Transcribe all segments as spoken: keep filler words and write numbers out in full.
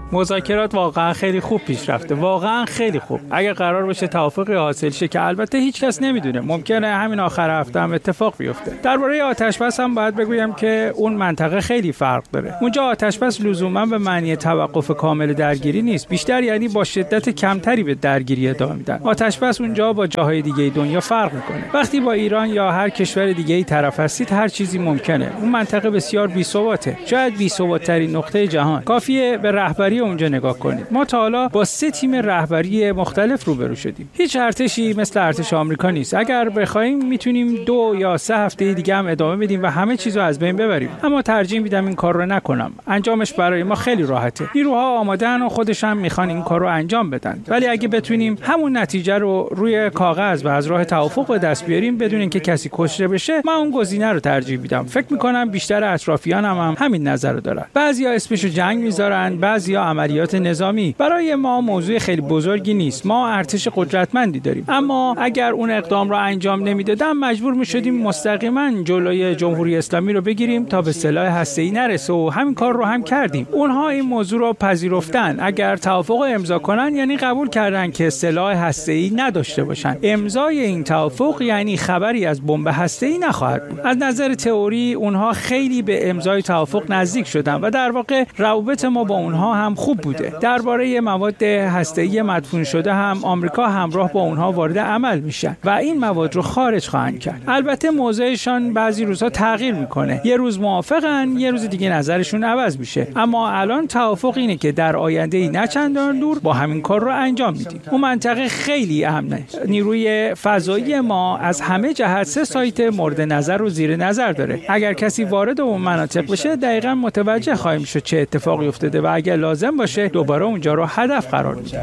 مذاکرات واقعا خیلی خوب پیش رفته، واقعا خیلی خوب. اگه قرار باشه توافقی حاصل شه که البته هیچ کس نمیدونه، ممکنه همین آخر هفته هم اتفاق بیفته. درباره آتش‌بس هم باید بگویم که اون منطقه خیلی فرق داره. اونجا آتش‌بس لزوما به معنی توقف کامل درگیری نیست، بیشتر یعنی با شدت کمتری به درگیری ادامه میدن. آتش‌بس اونجا با جاهای دیگه دنیا فرق میکنه. وقتی با ایران یا هر کشور دیگه‌ای طرف هستید هر چیزی ممکنه. اون منطقه بسیار بی‌ثباته، شاید بی‌ثبات‌ترین نقطه جهان. کافیه به رهبری اونجا نگاه کنید. ما تا حالا با سه تیم رهبری مختلف روبرو شدیم. هیچ ارتشی مثل ارتش آمریکا نیست. اگر بخوایم میتونیم دو یا سه هفته دیگه هم ادامه بدیم و همه چیزو از بین ببریم. اما ترجیح میدم این کار رو نکنم. انجامش برای ما خیلی راحته. نیروها آماده‌ان و خودشون میخوان این کار رو انجام بدن. ولی اگه بتونیم همون نتیجه رو روی کاغذ و از راه توافق به دست بیاریم بدون اینکه کسی کشته بشه، من اون گزینه رو ترجیح میدم. فکر میکنم بیشتر اطرافیانم هم همین نظر رو دارن. بعضیا اسمشو جنگ میذارن، بعضیا عملیات نظامی. برای ما موضوع خیلی بزرگی نیست. ما ارتش قدرتمندی داریم. اما اگر اون اقدام رو انجام نمیدادن مجبور میشدیم مستقیما جلوی جمهوری اسلامی رو بگیریم تا به سلاح هسته‌ای نرسه و همین کار رو هم کردیم. اونها این موضوع رو پذیرفتن. اگر توافق امضا کنن یعنی قبول کردن که سلاح هسته‌ای نداشته باشن. امضای این توافق یعنی خبری از بمب هسته‌ای نخواهد بود. از نظر تئوری اونها خیلی به امضای توافق نزدیک شدن و در واقع روابط ما با اونها هم خوب بوده. درباره مواد هسته‌ای مدفون شده هم آمریکا همراه با اونها وارد عمل میشن و این مواد رو خارج خواهند کرد. البته موضعشان بعضی روزها تغییر میکنه. یه روز موافقن، یه روز دیگه نظرشون عوض میشه. اما الان توافق اینه که در آینده نه چندان دور با همین کار رو انجام میدیم. اون منطقه خیلی امنه. نیروی فضایی ما از همه جهت سه سایت مورد نظر رو زیر نظر داره. اگر کسی وارد اون مناطق بشه دقیقاً متوجه خواهیم شد چه اتفاقی افتاده و اگر لازم باشه دوباره اونجا رو هدف قرار میدیم.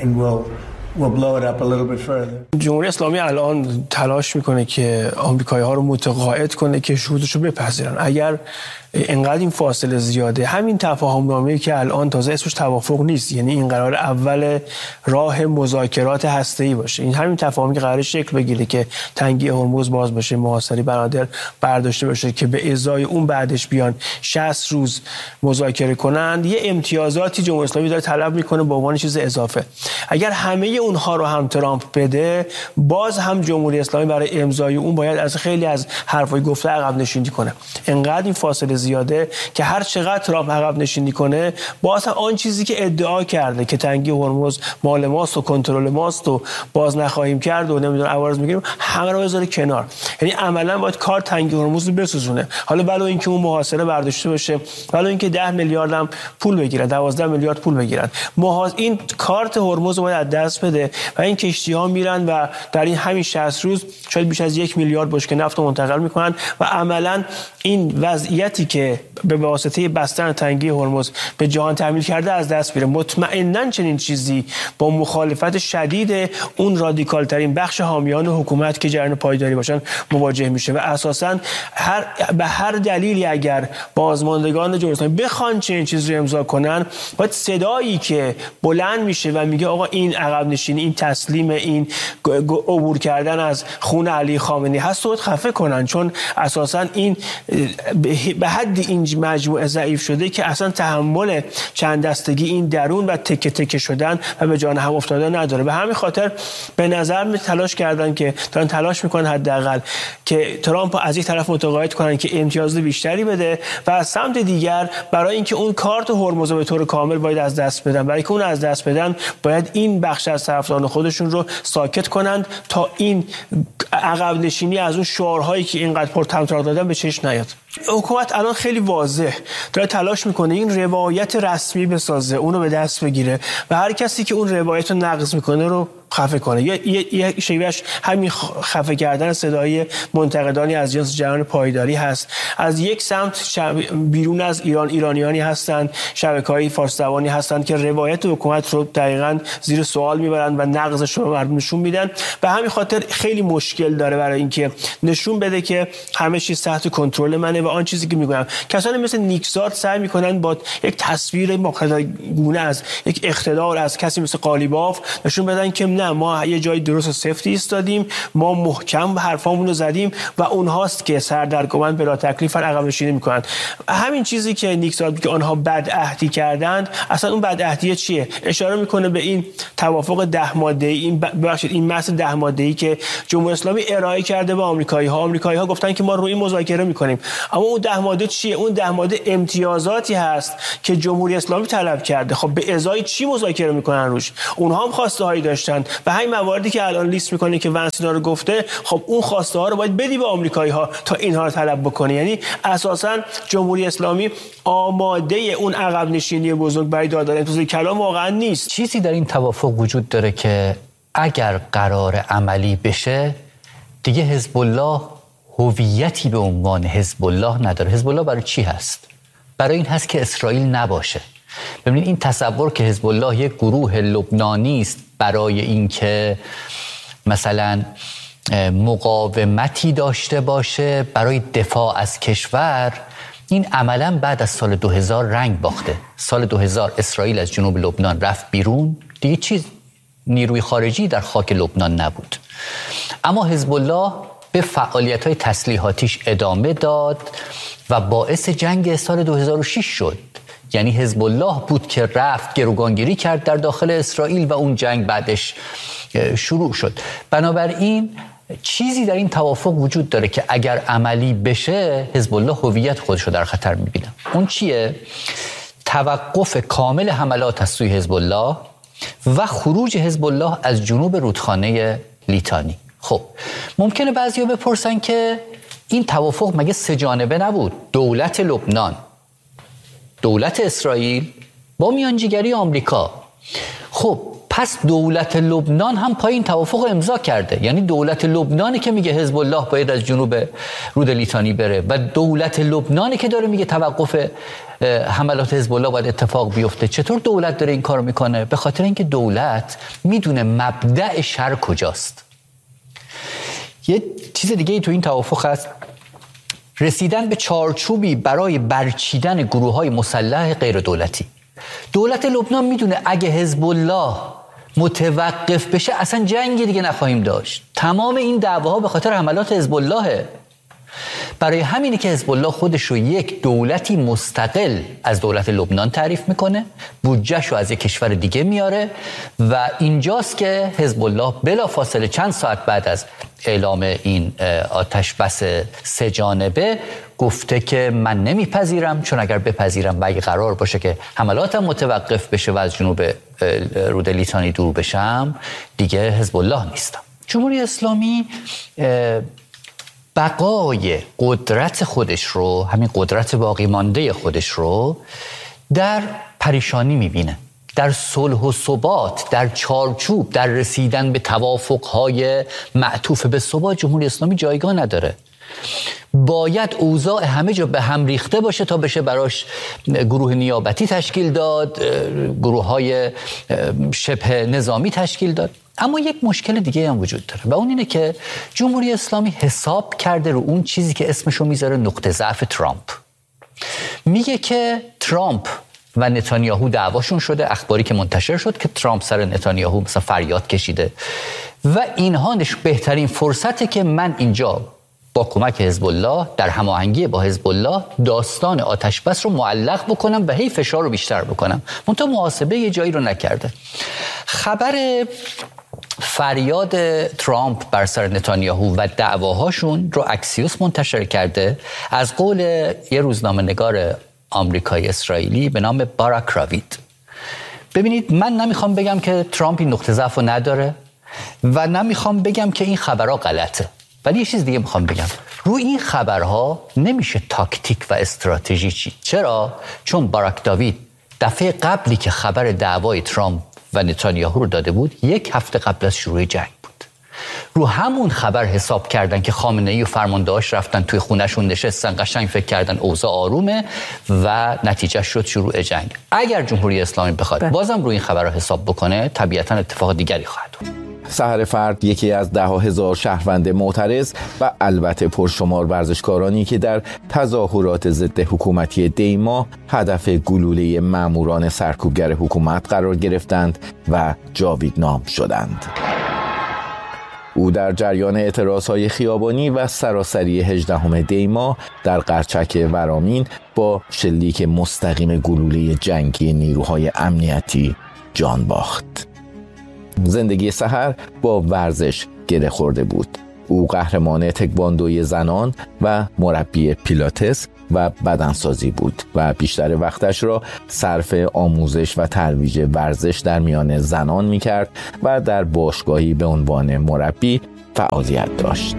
جمهوری اسلامی الان تلاش میکنه که آمریکایی‌ها رو متقاعد کنه که شروطش رو بپذیرن. اگر اینقدر این فاصله زیاده، همین تفاهم نامه‌ای که الان تازه اسمش توافق نیست، یعنی این قرار اول راه مذاکرات هسته‌ای باشه، این همین تفاهمی که قرار شکل بگیره که تنگی هرمز باز بشه، محاصره بنادر برداشته بشه که به ازای اون بعدش بیان شصت روز مذاکره کنند، یه امتیازاتی جمهوری اسلامی داره طلب میکنه به عنوان چیز اضافه. اگر همه اونها رو هم ترامپ بده، باز هم جمهوری اسلامی برای امضای اون باید از خیلی از حرفای گفته عقب نشینی کنه. انقدر این فاصله زیاده که هر چقدر ترامپ عقب نشینی کنه، باز هم آن چیزی که ادعا کرده که تنگی هرمز مال ماست و کنترل ماست و باز نخواهیم کرد و نمیدونم عوارض میگیریم، همه رو بذاره کنار. یعنی عملا باید کار تنگی هرمز رو بسوزونه. حالا ولو اینکه اون محاصره برداشته بشه، ولو اینکه ده میلیارد هم پول بگیرن، دوازده میلیارد پول بگیرن، محاص این کارت هرمز رو باید از دست بده و این کشتی‌ها میرن و در این همین شصت روز شاید بیش از یک میلیارد بشکه نفت رو منتقل میکنن و عملا این وضعیتی که به واسطه بستن تنگی هرمز به جهان تحمیل کرده از دست میره. مطمئناً چنین چیزی با مخالفت شدید اون رادیکال ترین بخش حامیان حکومت که جریان پایداری باشن مواجه میشه و اساساً هر به هر دلیلی اگر بازماندگان جمهوری اسلامی بخوان چنین چیزی رو امضا کنن، باید صدایی که بلند میشه و میگه آقا این عقب نشینی، این تسلیم، این عبور کردن از خون علی خامنه‌ای هست رو خفه کنن، چون اساساً این به حد این مجموعه ضعیف شده که اصلا تحمل چند دستگی این درون و تکه تکه شدن و به جان هم افتادن نداره. به همین خاطر به نظر می تلاش کردن که دارن تلاش میکنن حداقل که ترامپ از یک طرف متقاعد کنن که امتیاز بیشتری بده و از سمت دیگر برای اینکه اون کارت هرمز به طور کامل باید از دست بدن، برای که اون از دست بدن باید این بخش از طرفداران خودشون رو ساکت کنند تا این عقب نشینی از اون شعارهایی که اینقدر پرطمطراق دادن به چشم نیاد. حکومت الان خیلی واضح داره تلاش میکنه این روایت رسمی بسازه، اونو به دست بگیره و هر کسی که اون روایت رو نقض میکنه رو خفه کنه. یه یه, یه شیوهش همین خفه کردن صدای منتقدانی از جنس جریان پایداری هست. از یک سمت بیرون از ایران ایرانیانی هستند، شبکه‌های فارسی زبانی هستند که روایت حکومت رو دقیقاً زیر سوال میبرن و نقضش رو مردم نشون میدن. به همین خاطر خیلی مشکل داره برای اینکه نشون بده که همه چیز تحت کنترل منه و آن چیزی که میگم کسانی مثل نیکزاد سعی میکنن با یک تصویر مقتدرگونه از یک اقتدار از کسی مثل قالیباف نشون بدن که نه ما یه جای درست و سفتی ایستادیم، ما محکم حرفامون رو زدیم و اونهاست که سردرگماً بلا تکلیف عقب نشینی میکنن. همین چیزی که نیکزاد که آنها بدعهدی کردند، اصلا اون بدعهدی چیه؟ اشاره میکنه به این توافق ده ماده‌ای، این ببخشید این متن ده ماده‌ای که جمهوری اسلامی ارائه کرده به آمریکایی‌ها. آمریکایی‌ها گفتن که ما روی مذاکره میکنیم، اما اون ده ماده چیه؟ اون ده ماده امتیازاتی هست که جمهوری اسلامی طلب کرده. خب به ازای چی مذاکره میکنن روش؟ اونها هم خواسته هایی داشتن و همین مواردی که الان لیست میکنه که ونسینا رو گفته، خب اون خواسته ها رو باید بدی به آمریکایی‌ها تا اینها رو طلب بکنه. یعنی اساساً جمهوری اسلامی آماده اون عقب نشینی بزرگ برای دادن انتظار کلام واقعا نیست. چیزی در این توافق وجود داره که اگر قرار عملی بشه دیگه حزب الله هویتی به عنوان حزب الله نداره. حزب الله برای چی هست؟ برای این هست که اسرائیل نباشه. ببینید این تصور که حزب الله یک گروه لبنانی است برای اینکه مثلا مقاومتی داشته باشه برای دفاع از کشور، این عملاً بعد از سال دو هزار رنگ باخته. سال دو هزار اسرائیل از جنوب لبنان رفت بیرون، دیگه چیز نیروی خارجی در خاک لبنان نبود. اما حزب الله به فعالیت‌های تسلیحاتیش ادامه داد و باعث جنگ سال دو هزار و شش شد. یعنی حزب الله بود که رفت گروگانگیری کرد در داخل اسرائیل و اون جنگ بعدش شروع شد. بنابراین چیزی در این توافق وجود داره که اگر عملی بشه حزب الله هویت خودش رو در خطر می‌بینه. اون چیه؟ توقف کامل حملات از سوی حزب الله و خروج حزب الله از جنوب رودخانه لیتانی. خب ممکنه بعضیا بپرسن که این توافق مگه سه جانبه نبود؟ دولت لبنان، دولت اسرائیل با میانجیگری آمریکا. خب پس دولت لبنان هم پای این توافق امضا کرده. یعنی دولت لبنانی که میگه حزب الله باید از جنوب رود لیتانی بره و دولت لبنانی که داره میگه توقف حملات حزب الله باید اتفاق بیفته. چطور دولت داره این کارو میکنه؟ به خاطر اینکه دولت میدونه مبدأ شر کجاست. یه چیز دیگه ای تو این توافق هست، رسیدن به چارچوبی برای برچیدن گروه‌های مسلح غیر دولتی. دولت لبنان میدونه اگه حزب الله متوقف بشه اصلا جنگی دیگه نخواهیم داشت. تمام این دعواها به خاطر حملات حزب اللهه. برای همینه که حزب الله خودش رو یک دولتی مستقل از دولت لبنان تعریف میکنه، بودجهش رو از یک کشور دیگه میاره و اینجاست که حزب الله بلافاصله چند ساعت بعد از اعلام این آتش بس سه جانبه گفته که من نمیپذیرم، چون اگر بپذیرم و اگه قرار باشه که حملاتم متوقف بشه و از جنوب رود لیتانی دور بشم دیگه حزب الله نیستم. جمهوری اسلامی بقای قدرت خودش رو، همین قدرت باقی مانده خودش رو در پریشانی میبینه، در صلح و ثبات، در چارچوب، در رسیدن به توافقهای معطوف به ثبات جمهوری اسلامی جایگاه نداره. باید اوضاع همه جا به هم ریخته باشه تا بشه براش گروه نیابتی تشکیل داد، گروه های شبه نظامی تشکیل داد. اما یک مشکل دیگه هم وجود داره و اون اینه که جمهوری اسلامی حساب کرده رو اون چیزی که اسمشو میذاره نقطه ضعف ترامپ. میگه که ترامپ و نتانیاهو دعواشون شده، اخباری که منتشر شد که ترامپ سر نتانیاهو مثلا فریاد کشیده و اینها نش بهترین فرصته که من اینجا با کمک حزب الله در هماهنگی با حزب الله داستان آتش بس رو معلق بکنم و هی فشار رو بیشتر بکنم. منتها محاسبه یه جایی رو نکرده. خبر فریاد ترامپ بر سر نتانیاهو و دعواهاشون رو اکسیوس منتشر کرده از قول یه روزنامه نگار آمریکایی اسرائیلی به نام باراک راوید. ببینید من نمیخوام بگم که ترامپ این نقطه ضعف رو نداره و نمیخوام بگم که این خبرها غلطه، ولی یه چیز دیگه میخوام بگم. روی این خبرها نمیشه تاکتیک و استراتژی چید. چرا؟ چون باراک داوید دفعه قبلی که خبر دعوای ترامپ و نتانیاهو رو داده بود یک هفته قبل از شروع جنگ بود. رو همون خبر حساب کردن که خامنه‌ای و فرماندهاش رفتن توی خونهشون نشستن، قشنگ فکر کردن اوضاع آرومه و نتیجه شد شروع جنگ. اگر جمهوری اسلامی بخواد بازم روی این خبرها حساب بکنه طبیعتاً اتفاق دیگری خواهد بود. سحر فرد یکی از ده هزار شهروند معترض و البته پرشمار ورزشکارانی که در تظاهرات ضد حکومتی دیما هدف گلوله ماموران سرکوبگر حکومت قرار گرفتند و جاویدنام شدند. او در جریان اعتراضهای خیابانی و سراسری هجدهم دی ماه در قرچک ورامین با شلیک مستقیم گلوله جنگی نیروهای امنیتی جان باخت. زندگی سحر با ورزش گره خورده بود. او قهرمان تکواندوی زنان و مربی پیلاتس و بدنسازی بود و بیشتر وقتش را صرف آموزش و ترویج ورزش در میان زنان می‌کرد و در باشگاهی به عنوان مربی فعالیت داشت.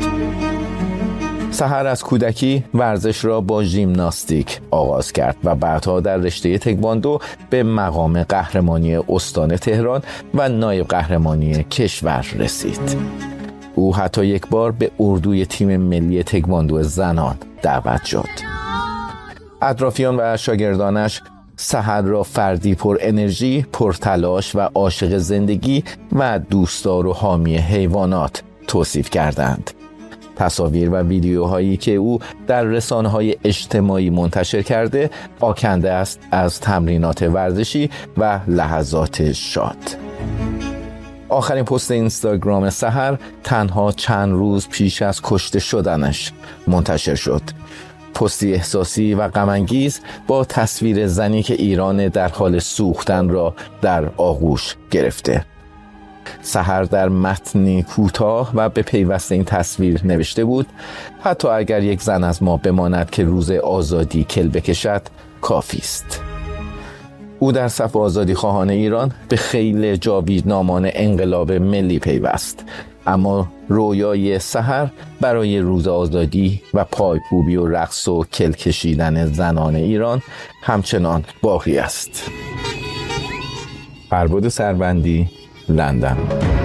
سحر از کودکی ورزش را با ژیمناستیک آغاز کرد و بعدها در رشته تکواندو به مقام قهرمانی استان تهران و نایب قهرمانی کشور رسید. او حتی یک بار به اردوی تیم ملی تکواندو زنان دعوت شد. اطرافیان و شاگردانش سحر را فردی پر انرژی، پر تلاش و عاشق زندگی و دوستدار و حامی حیوانات توصیف کردند. تصاویر و ویدیوهایی که او در رسانه‌های اجتماعی منتشر کرده آکنده است از تمرینات ورزشی و لحظات شاد. آخرین پست اینستاگرام سحر تنها چند روز پیش از کشته شدنش منتشر شد. پستی احساسی و غم‌انگیز با تصویر زنی که ایران در حال سوختن را در آغوش گرفته. سحر در متنی کوتاه و به پیوست این تصویر نوشته بود: حتی اگر یک زن از ما بماند که روز آزادی کل بکشد کافی است. او در صف آزادی خواهان ایران به خیل جاویدنامان انقلاب ملی پیوست، اما رویای سحر برای روز آزادی و پایکوبی و رقص و کل کشیدن زنان ایران همچنان باقی است. فرباد سروندی، لندن.